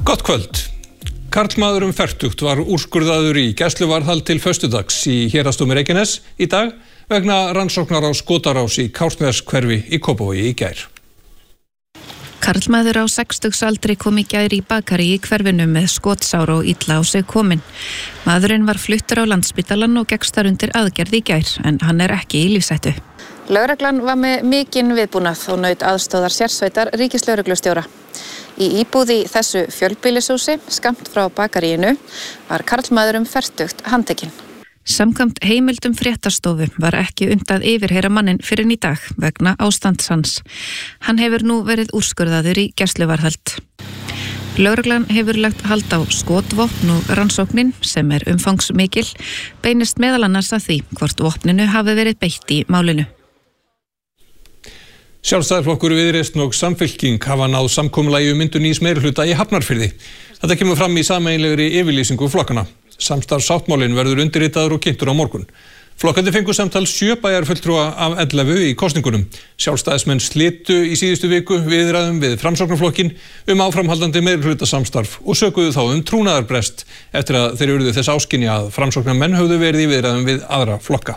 Gott kvöld. Karlmaður fertugt var úrskurðaður í gæsluvarðhald til föstudags í Héraðsdómi Reykjaness í dag vegna rannsóknar á skotárás í Kársneshverfi í Kópavogi í gær. Karlmaður á 60-aldri kom í gær í bakari í hverfinu með skotsár og illa á sig kominn. Maðurinn var fluttur á Landspítalann og gekkst þar undir aðgerð í gær, en hann er ekki í lífshættu. Lögreglan var með mikinn viðbúnað og naut aðstóðar sérsveitar ríkislögreglustjóra. Í íbúð í þessu fjölbýlishúsi, skammt frá bakaríinu, var karlmaður fertugt handtekinn. Samkvæmt heimildum fréttastofu var ekki unnt að yfirheyra manninn fyrr en í dag vegna ástands hans. Hann hefur nú verið úrskurðaður í gæsluvarðhald. Lögreglan hefur lagt hald á skotvopn og rannsóknin, sem er umfangsmikil, beinist meðal annars að því hvort vopninu hafi verið beitt í málinu. Sjálfstæðisflokkur, Viðreisn og Samfylking hafa náð samkomulagi myndun nýs meirihluta í Hafnarfirði. Þetta kemur fram í sameiginlegri yfirlýsingu flokkanna. Samstarfssáttmálinn verður undirritaður og kynntur á morgun. Flokkandi fengu samtals 7 bæjarfulltrúa af 11 í kosningunum. Sjálfstæðismenn slitu í síðustu viku viðræðum við Framsóknarflokkinn áframhaldandi meirihlutasamstarf og sökuðu þá trúnaðarbrest eftir að þeir urðu þess áskynja að Framsóknarmenn höfðu verið í viðræðum við aðra flokka.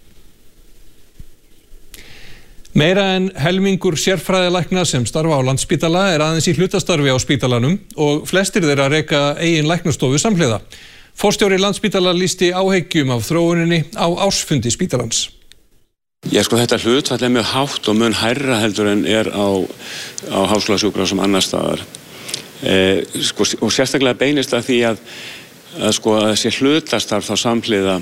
Meira en helmingur sérfræðilækna sem starfa á Landspítala er aðeins í hlutastarfi á spítalanum og flestir þeirra reka eigin læknastofu samhliða. Forstjóri Landspítala lýsti áhyggjum af þróuninni á ársfundi spítalans. Þetta hlutfall er mjög hátt og mun hærra heldur en er á háskólasjúkrahúsum annars staðar. Og sérstaklega beinist að því að þessi hlutastarf þá samhliða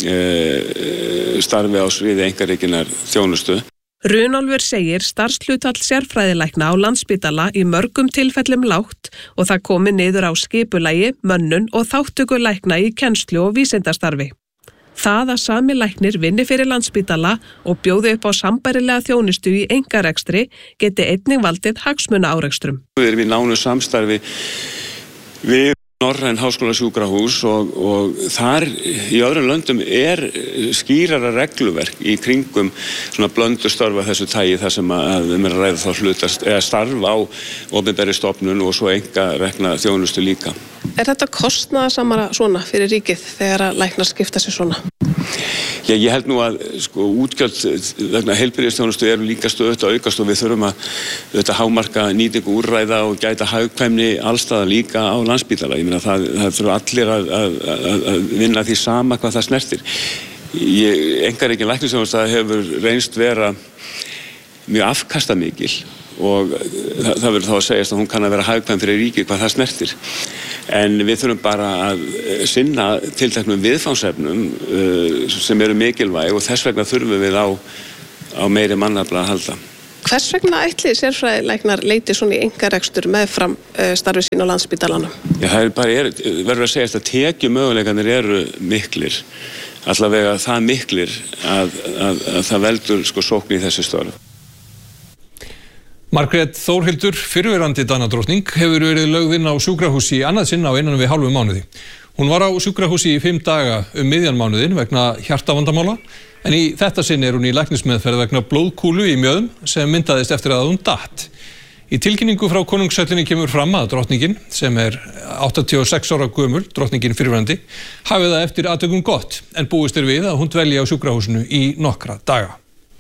starfi á sviði einkarekinnar þjónustu. Runólfur segir starfshlutfall sérfræðilækna á Landspítala í mörgum tilfellum lágt og það komi niður á skipulagi, mönnun og þátttöku lækna í kennslu og vísindastarfi. Það að sami læknir vinni fyrir Landspítala og bjóði upp á sambærilega þjónustu í einkarekstri geti einnig valdið hagsmunaárekstrum. Við erum í nánu samstarfi við Norræn háskólasjúkrahús og þar í öðrum löndum er skýrara regluverk í kringum svona blöndustörf af þessu tagi þar sem að við erum að ræða þá hlutast eða starf á opinberri stofnun og svo einkarekna þjónustu líka. Er þetta kostnaðarsamara svona fyrir ríkið þegar að læknar skipta sér svona? Ég held nú að útgjöld vegna heilbrigðisþjónustu eru líka stöðugt að aukast og við þurfum að hámarka nýtingu úrræða og gæta hagkvæmni allstaðar líka á Landspítala. Ég meina það þurfa allir að vinna því sama hvað það snertir. Einkarekin læknisþjónusta hefur reynst vera mjög afkastamikil og það verður þá að segjast að hún kann að vera hagkvæm fyrir ríkið hvað það snertir. En við þurfum bara að sinna tilteknum viðfangsefnum sem eru mikilvæg og þess vegna þurfum við á meiri mannafla að halda. Hvers vegna ætli sérfræðilæknar leiti svona í einkarekstur meðfram starfi sín á Landspítalanum? Það verður að segjast að tekjumöguleikarnir eru miklir, allavega það miklir að það veldur sókn í þessu störf. Margrét Þórhildur, fyrrverandi Danadrottning, hefur verið lögð inn á sjúkrahúsi annað sinn á innan við hálfum mánuði. Hún var á sjúkrahúsi í 5 daga miðjan mánuðinn vegna hjartavandamála, en í þetta sinn er hún í læknismeðferð vegna blóðkúlu í mjöðum sem myndaðist eftir að hún datt. Í tilkynningu frá konungshöllinni kemur fram að drottningin, sem er 86 ára gömul, drottningin fyrrverandi, hafi það eftir atvikum gott, en búist er við að hún dvelji á sjúkrahúsinu í nokkra daga.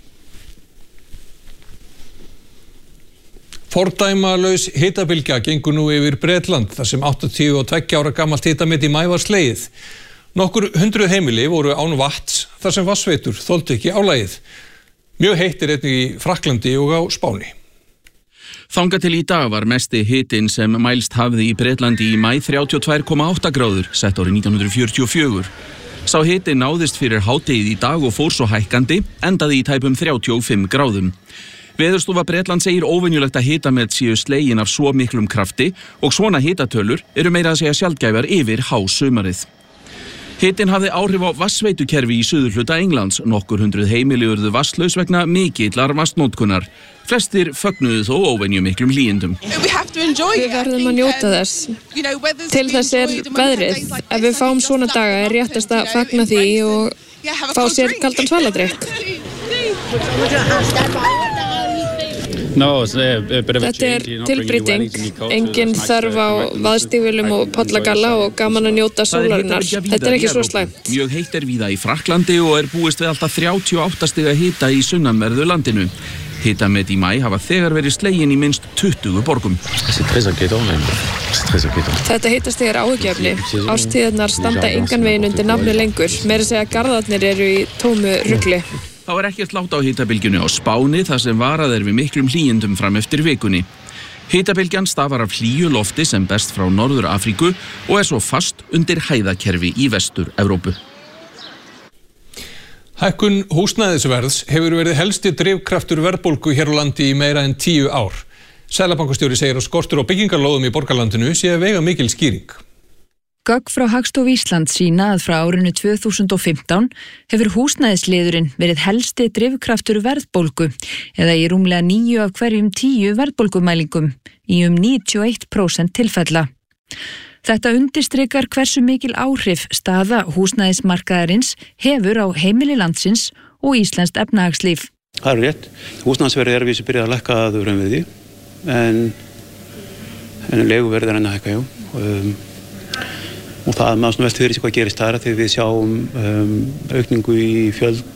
Fordæmalaus hitabylgja gengur nú yfir Bretland þar sem 82 ára gamalt hitamet í maí var slegið. Nokkur 100 heimili voru án vatns þar sem vatnsveitur þoldu ekki álagið. Mjög heitt er einnig í Frakklandi og á Spáni. Þangað til í dag var mesti hitinn sem mælst hafði í Bretlandi í maí 32,8 gráður, sett árið 1944. Sá hiti náðist fyrir hádegið í dag og fór svo hækkandi, endaði í tæpum 35 gráðum. Veðurstofa Bretland segir óvenjulegt að hitamet séu slegin af svo miklum krafti og svona hitatölur eru meira að segja sjaldgæfar yfir hásumarið. Hitinn hafði áhrif á vatnsveitukerfi í suðurhluta Englands. Nokkur 100 heimili urðu vatnslaus vegna mikillar vatnsnotkunar. Flestir fögnuðu þó óvenjumiklum hlýindum. Við verðum að njóta þess. Til þess er veðrið. Ef við fáum svona daga er réttast að fagna því og fá sér kaldan svaladrykk. Þetta tilbreyting, engin þörf á vaðstígvélum og pollagalla og gaman að njóta sólarinnar. Þetta ekki svo slæmt. Mjög heitt víða í Frakklandi og búist við alltaf 38 stiga hita í sunnanverðu landinu. Hitamet í maí hafa þegar verið slegin í minnst 20 borgum. Þetta hitastig áhyggjuefni. Árstíðirnar standa engan veginn undir nafni lengur. Meira segja garðarnir eru í tómu rugli. Þá ekkert lát á hitabylgjunni á Spáni þar sem varað við miklum hlýindum fram eftir vikunni. Hitabylgjan stafar af hlýju lofti sem berst frá Norður Afríku og svo fast undir hæðakerfi í Vestur-Evrópu. Hækkun húsnæðisverðs hefur verið helsti drifkraftur verðbólgu hér á landi í meira en 10 ár. Seðlabankastjóri segir að skortur á byggingarlóðum í borgarlandinu sé veiga mikil skýring. Gögn frá Hagstofu Íslands sýna að frá árinu 2015 hefur húsnæðisliðurinn verið helsti drifkraftur verðbólgu eða í rúmlega 9 af hverjum 10 verðbólgumælingum í 91% tilfella. Þetta undirstrikar hversu mikil áhrif staða húsnæðismarkaðarins hefur á heimili landsins og íslenskt efnahagslíf. Það rétt. Húsnæðisverðið vísu byrjað að lækka að öðrum við því, en leiguverðið enn að hækka, já. Og það maður velti fyrir sig hvað gerist þar þegar við sjáum aukningu í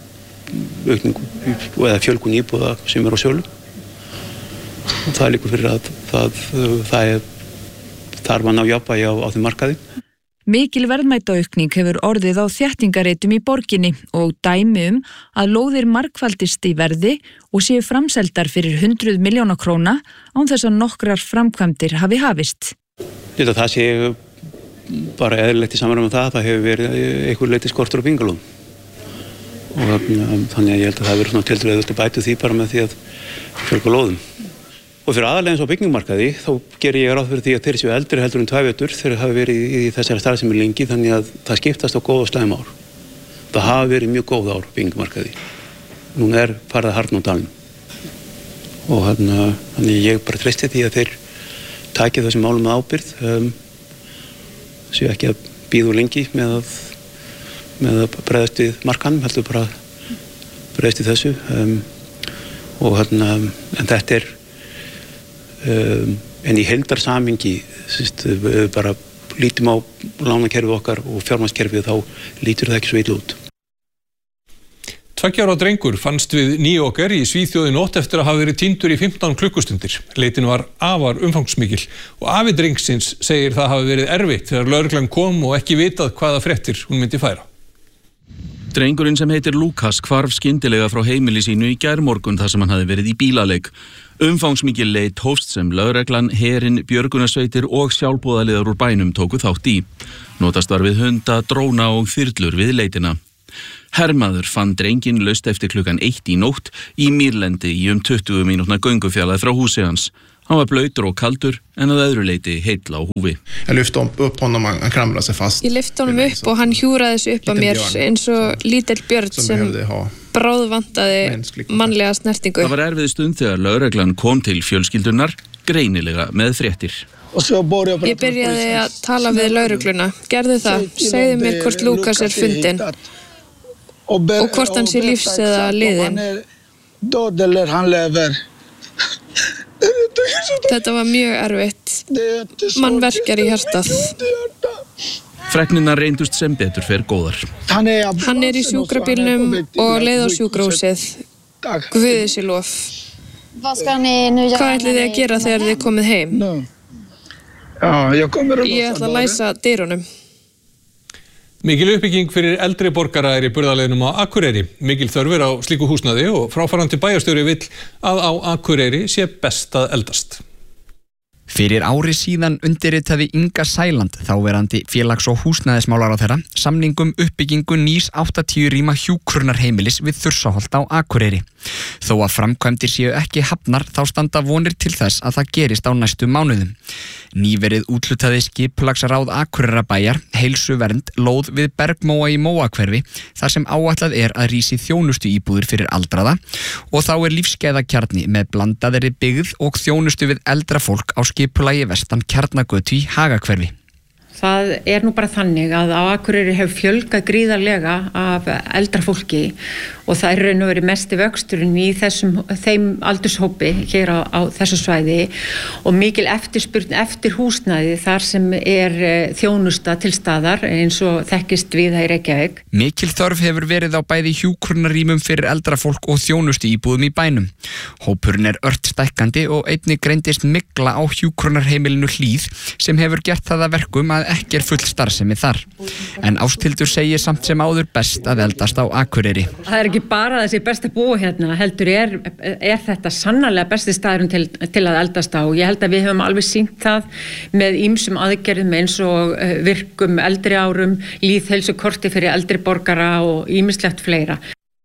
fjölgun íbúða sem á sölu. Og það líkur fyrir að það þarf að ná jafnvægi á þeim markaði. Mikil verðmætaaukning hefur orðið á þéttingareitum í borginni og dæmi að lóðir margfaldist í verði og séu framseldar fyrir 100 milljóna króna án þess að nokkrar framkvæmdir hafi hafist. Það sé bara eðlilegt í samræmi með það hefur verið einhver leyti skortur á byggingarlóðum. Og þannig að ég held að það verður svona tiltölulega bætu því bara með því að fjölga lóðum. Og fyrir aðalega eins á byggingamarkaði þá gerir ég ráð fyrir því að þeir séu eldri heldur en 2 vetur þeir hafa verið í þessari starfsemi lengi þannig að það skiptast á góð og slæm ár. Það hafa verið mjög góð ár á byggingamarkaði. Núna farið að harðna á dalnum. Og þannig ég bara treysti því að þeir taki þessum málum með ábyrgð séu ekki að bíða lengi með að bregðast við markanum heldur bara bregðast við þessu og en þetta en í heildarsamhengi bara lítum á lánakerfið okkar og fjármagnskerfið þá lítur það ekki svo illa út. 2 ára drengur fannst við Nýjoker í Svíþjóð í nótt eftir að hafa verið týndur í 15 klukkustundir. Leitin var afar umfangsmikil og afi drengsins segir það hafi verið erfitt þegar lögreglan kom og ekki vitað hvaða fréttir hún myndi færa. Drengurinn sem heitir Lukas hvarf skyndilega frá heimili sínu í gærmorgun þar sem hann hafi verið í bílaleik. Umfangsmikil leit hófst sem lögreglan, herinn, björgunarsveitir og sjálfboðaliðar úr bænum tóku þátt í. Notast var við hunda, dróna og þyrlur við leitina. Hermaður fann drenginn laust eftir klukkan 1 í nótt í mýrlendi í 20 mínútna göngufjarlægð frá húsi hans. Hann var blautur og kaldur en að öðru leyti heill á húfi. Ég lyfti upp honum, hann kramlaði sig fast. Ég lyfti honum upp og hann hjúraði sig upp að mér eins og lítill björn sem bráðvantaði mannlega snertingu. Það var erfið stund þegar lögreglan kom til fjölskyldunar, greinilega með fréttir. Ég byrjaði að tala við lögregluna. Gerðu það, segðu mér hvort Lukas fundinn og hvort hann sé lífs eða liðinn. Þetta var mjög erfitt. Mann verkjar í hjartað. Fregnirnar reyndust sem betur fer góðar. Hann í sjúkrabílnum og leið á sjúkrahúsið. Guði sé lof. Hvað ætlið þið að gera þegar þið komið heim? Ég ætla að læsa dyrunum. Mikil uppbygging fyrir eldri borgara í burðarleiðinum á Akureyri. Mikil þörfur á slíku húsnæði og fráfarandi bæjarstjóri vill að á Akureyri sé best að eldast. Fyrir ári síðan undirritaði Inga Sæland, þáverandi félags- og húsnæðismálaráðherra, samningum uppbyggingu nýs 80 rýma hjúkrunarheimilis við Þursaholt á Akureyri. Þó að framkvæmdir séu ekki hafnar þá standa vonir til þess að það gerist á næstu mánuðum. Nýverið úthlutaði skipulagsráð Akureyrarbæjar heilsuvernd lóð við Bergmóa í Móahverfi þar sem áætlað að rísi þjónustu íbúðir fyrir aldraða og þá lífsgæðakjarni með blandaðri byggð og þjónustu við eldra fólk á skipulagi vestan Kjarnagötu í Hagahverfi. Það nú bara þannig að á Akureyri hefur fjölgað gríðarlega af eldra fólki og það er raun og verið mesti vöxturinn í þeim aldurshópi hér á þessu svæði og mikil eftirspurn eftir húsnæði þar sem þjónusta til staðar eins og þekkist víða í Reykjavík. Mikil þörf hefur verið á bæði hjúkrunarrýmum fyrir eldra fólk og þjónustu íbúðum í bænum. Hópurinn ört stækkandi og einnig greindist mygla á hjúkrunarheimilinu Hlíð sem hefur gert það að verkum að ekki full starfsemi þar. En Ásthildur segir samt sem áður best að eldast á Akureyri. Það ekki bara þessi best að búa hérna, heldur þetta sannarlega besti staðurinn til að eldast á. Ég held að við höfum alveg sýnt það með ýmsum aðgerðum eins og virkum eldri árum, lýðheilsukorti fyrir eldri borgara og ýmislegt fleira.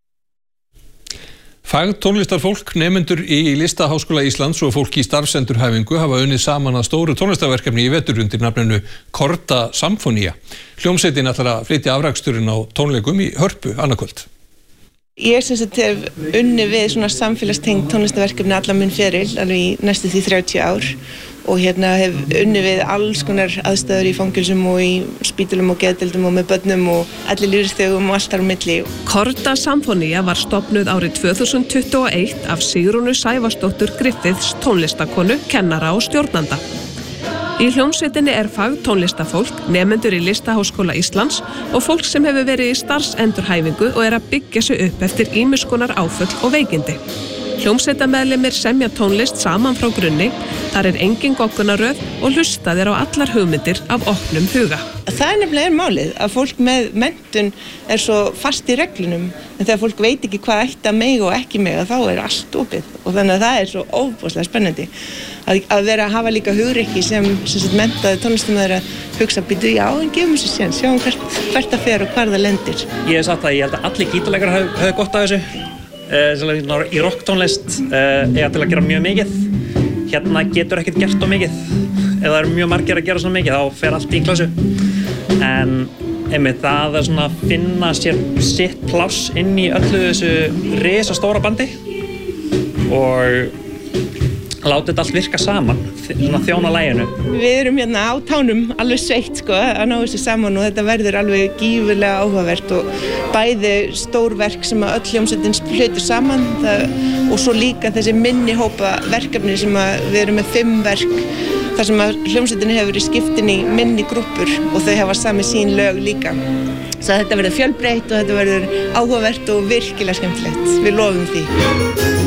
Fagtónlistarfólk, nemendur í Listaháskóla Íslands og fólk í starfsendurhæfingu hafa unnið saman að stóru tónlistarverkefni í vetur undir nafninu Korda Samfonía. Hljómsveitin ætlar að flytja afraksturinn á tónleikum í Hörpu annað kvöld. Ég hef unnið við svona samfélagstengt tónlistarverkefni allan minn feril, alveg í næstu því 30 ár og hef unnið við alls konar aðstæður í fangelsum og í spítulum og geðdeildum og með börnum og allir lífsþegum og allt þar á milli. Korda Samfonía var stofnuð árið 2021 af Sigrúnu Sævarsdóttur Griffiths tónlistakonu, kennara og stjórnanda. Í hljómsveitinni fagtónlistafólk, nemendur í Listaháskóla Íslands og fólk sem hefur verið í starfsendurhæfingu og að byggja sig upp eftir ýmiss konar áföll og veikindi. Hljómsveitameðlimir semja tónlist saman frá grunni, þar engin goggunaröð og hlustað á allar hugmyndir af opnum huga. Það nefnilega málið, að fólk með menntun svo fast í reglunum, en þegar fólk veit ekki hvað ætti að mega og ekki mega, þá allt opið og þannig að það svo óbúslega spennandi. Að vera að hafa líka hugrykki sem menntaði tónlistamæður að hugsa býtu, já, en gefum þessu séns, sjáum hvert það fer og hvar það lendir. Ég hef sagt að ég held að allir gítarleikarar hefðu gott af þessu. Í rocktónlist eiga til að gera mjög mikið. Hérna getur ekkert gert of mikið. Ef það mjög margir að gera svona mikið, þá fer allt í klösu. En einmitt það að finna sér sitt pláss inn í öllu þessu risastóra bandi og láta þetta allt virka saman, þjóna laginu. Við erum hérna á tánum alveg sveitt að ná þessu saman og þetta verður alveg gífurlega áhugavert og bæði stórverk sem að öll hljómsveitin flytur saman og svo líka þessi minni hópa verkefni sem að við erum með 5 verk þar sem að hljómsveitin hefur verið skiptin í minni grúppur og þau hafa samið sín lög líka. Svo þetta verður fjölbreytt og þetta verður áhugavert og virkilega skemmtilegt. Við lofum því.